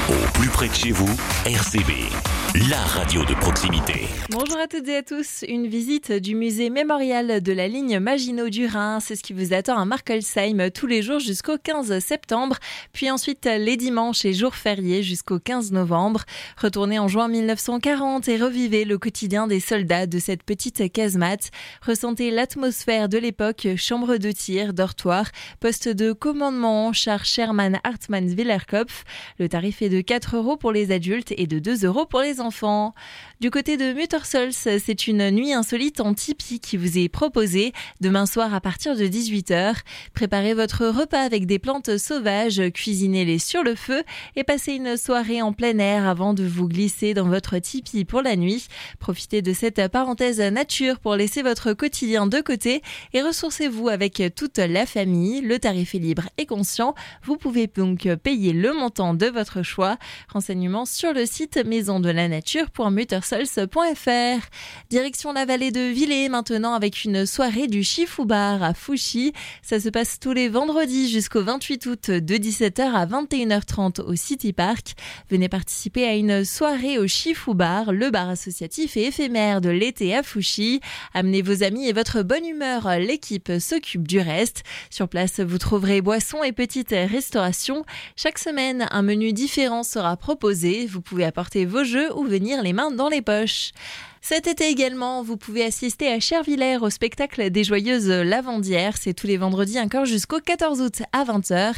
Au plus près de chez vous, RCB, la radio de proximité. Bonjour à toutes et à tous. Une visite du musée mémorial de la ligne Maginot du Rhin, c'est ce qui vous attend à Markelsheim tous les jours jusqu'au 15 septembre. Puis ensuite les dimanches et jours fériés jusqu'au 15 novembre. Retournez en juin 1940 et revivez le quotidien des soldats de cette petite casemate. Ressentez l'atmosphère de l'époque, chambre de tir, dortoir, poste de commandement, char Sherman Hartmann Willerkopf. Le tarif est de 4 € pour les adultes et de 2 € pour les enfants. Du côté de Muttersols, c'est une nuit insolite en tipi qui vous est proposée demain soir à partir de 18h. Préparez votre repas avec des plantes sauvages, cuisinez-les sur le feu et passez une soirée en plein air avant de vous glisser dans votre tipi pour la nuit. Profitez de cette parenthèse nature pour laisser votre quotidien de côté et ressourcez-vous avec toute la famille. Le tarif est libre et conscient. Vous pouvez donc payer le montant de votre choix. Renseignements sur le site maisondelanature.muttersols.fr. Direction la vallée de Villers maintenant avec une soirée du Shifu-bar à Fouchy. Ça se passe tous les vendredis jusqu'au 28 août de 17h à 21h30 au City Park. Venez participer à une soirée au Shifu-bar, le bar associatif et éphémère de l'été à Fouchy. Amenez vos amis et votre bonne humeur, l'équipe s'occupe du reste. Sur place, vous trouverez boissons et petites restaurations. Chaque semaine, un menu différent sera proposé. Vous pouvez apporter vos jeux ou venir les mains dans les poches. Cet été également, vous pouvez assister à Chervillers au spectacle des Joyeuses Lavandières. C'est tous les vendredis encore jusqu'au 14 août à 20h.